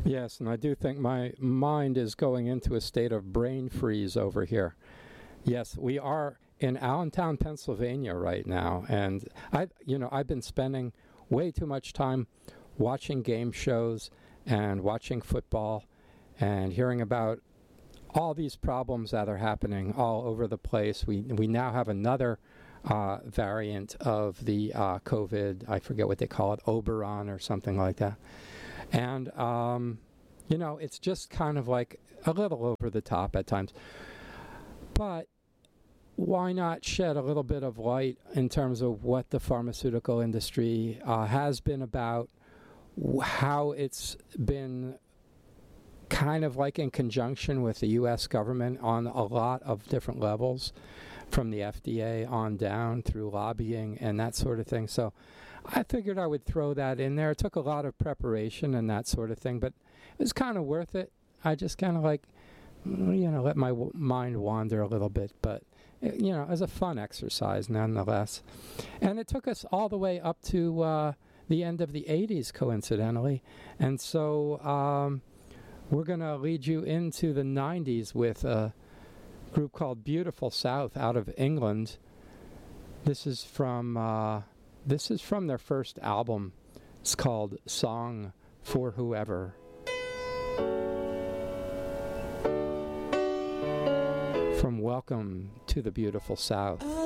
Yes, and I do think my mind is going into a state of brain freeze over here. Yes, we are in Allentown, Pennsylvania right now, and I've been spending way too much time watching game shows and watching football and hearing about all these problems that are happening all over the place. We now have another variant of the COVID. I forget what they call it, Oberon or something like that. And it's just kind of like a little over the top at times. But why not shed a little bit of light in terms of what the pharmaceutical industry has been about, how it's been kind of like in conjunction with the U.S. government on a lot of different levels, from the FDA on down through lobbying and that sort of thing. So I figured I would throw that in there. It took a lot of preparation and that sort of thing, but it was kind of worth it. I just kind of let my mind wander a little bit, but it was a fun exercise nonetheless. And it took us all the way up to the end of the 80s, coincidentally. And so we're going to lead you into the 90s with a group called Beautiful South out of England. This is from their first album. It's called Song for Whoever. From Welcome to the Beautiful South.